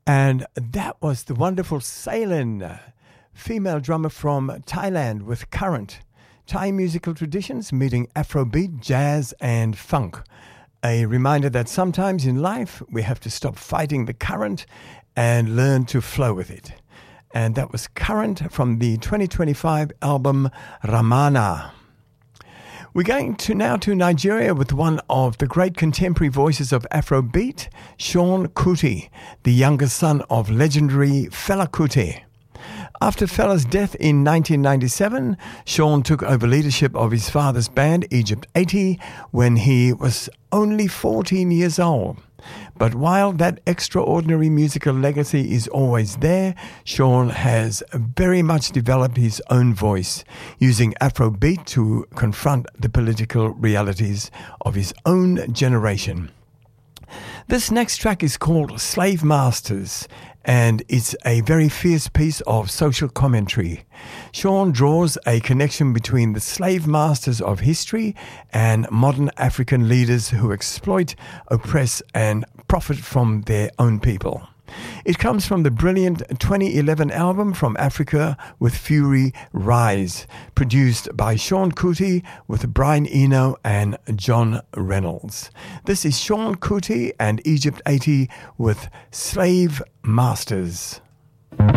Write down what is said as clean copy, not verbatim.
And that was the wonderful Ceylon, female drummer from Thailand with current Thai musical traditions meeting Afrobeat, jazz and funk. A reminder that sometimes in life we have to stop fighting the current and learn to flow with it. And that was Current from the 2025 album Ramana. We're going now to Nigeria with one of the great contemporary voices of Afrobeat, Seun Kuti, the younger son of legendary Fela Kuti. After Fela's death in 1997, Seun took over leadership of his father's band, Egypt 80, when he was only 14 years old. But while that extraordinary musical legacy is always there, Seun has very much developed his own voice, using Afrobeat to confront the political realities of his own generation. This next track is called Slave Masters, and it's a very fierce piece of social commentary. Seun draws a connection between the slave masters of history and modern African leaders who exploit, oppress, and profit from their own people. It comes from the brilliant 2011 album From Africa with Fury Rise, produced by Seun Kuti with Brian Eno and John Reynolds. This is Seun Kuti and Egypt 80 with Slave Masters.